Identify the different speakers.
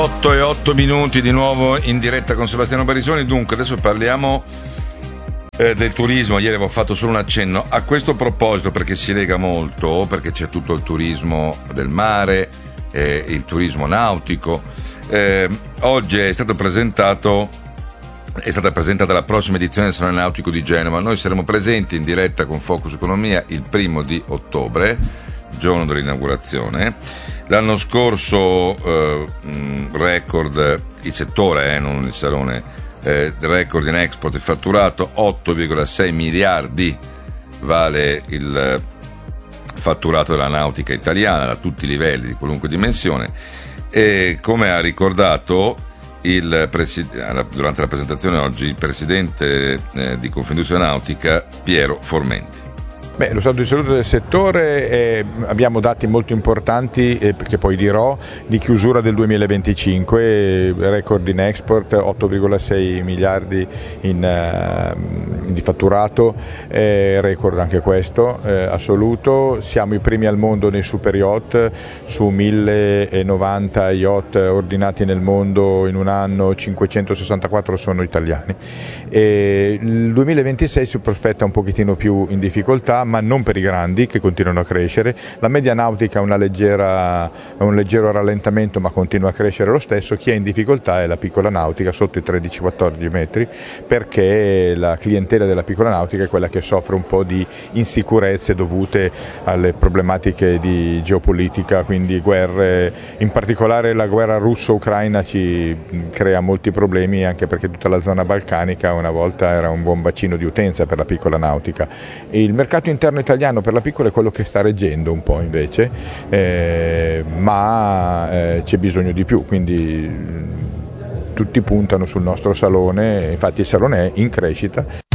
Speaker 1: 8:08 di nuovo in diretta con Sebastiano Barisoni. Dunque adesso parliamo del turismo. Ieri avevo fatto solo un accenno a questo proposito perché si lega molto, perché c'è tutto il turismo del mare, il turismo nautico. Oggi è stata presentata la prossima edizione del Salone Nautico di Genova. Noi saremo presenti in diretta con Focus Economia il 1° ottobre, giorno dell'inaugurazione. L'anno scorso record il settore, non il salone, record in export e fatturato 8,6 miliardi vale il fatturato della nautica italiana da tutti i livelli, di qualunque dimensione. E come ha ricordato durante la presentazione oggi il presidente di Confindustria Nautica, Piero Formenti.
Speaker 2: Lo stato di salute del settore, abbiamo dati molto importanti che poi dirò, di chiusura del 2025, record in export, 8,6 miliardi di fatturato, record anche questo assoluto. Siamo i primi al mondo nei super yacht, su 1090 yacht ordinati nel mondo in un anno, 564 sono italiani. Il 2026 si prospetta un pochettino più in difficoltà, ma non per i grandi che continuano a crescere. La media nautica ha un leggero rallentamento, ma continua a crescere lo stesso. Chi è in difficoltà è la piccola nautica sotto i 13-14 metri, perché la clientela della piccola nautica è quella che soffre un po' di insicurezze dovute alle problematiche di geopolitica, quindi guerre, in particolare la guerra russo-ucraina ci crea molti problemi, anche perché tutta la zona balcanica una volta era un buon bacino di utenza per la piccola nautica. E il mercato interno italiano per la piccola è quello che sta reggendo un po' invece, ma c'è bisogno di più, quindi tutti puntano sul nostro salone. Infatti il salone è in crescita.